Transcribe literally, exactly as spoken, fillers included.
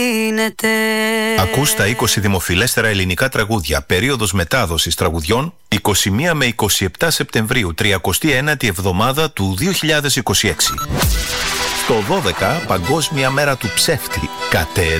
Ακούς τα είκοσι δημοφιλέστερα ελληνικά τραγούδια. Περίοδος μετάδοσης τραγουδιών είκοσι μία με είκοσι επτά Σεπτεμβρίου, τριακοστή ένατη εβδομάδα του δύο χιλιάδες είκοσι έξι. Στο δώδεκα, Παγκόσμια Μέρα του Ψεύτη. Κατέ